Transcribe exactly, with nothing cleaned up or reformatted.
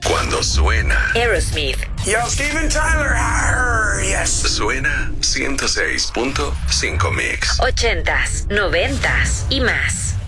Cuando suena Aerosmith. Yo, Steven Tyler. Arr, yes. Suena ciento seis punto cinco Mix. Ochentas, noventas y más.